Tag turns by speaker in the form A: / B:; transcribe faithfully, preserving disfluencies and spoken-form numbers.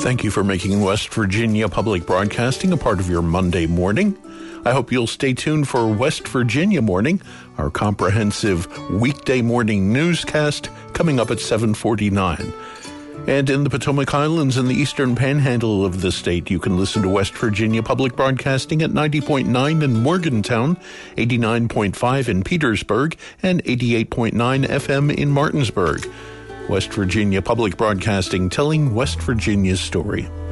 A: Thank you for making West Virginia Public Broadcasting a part of your Monday morning. I hope you'll stay tuned for West Virginia Morning, our comprehensive weekday morning newscast coming up at seven forty-nine. And in the Potomac Highlands and the eastern panhandle of the state, you can listen to West Virginia Public Broadcasting at ninety point nine in Morgantown, eighty-nine point five in Petersburg, and eighty-eight point nine F M in Martinsburg. West Virginia Public Broadcasting, telling West Virginia's story.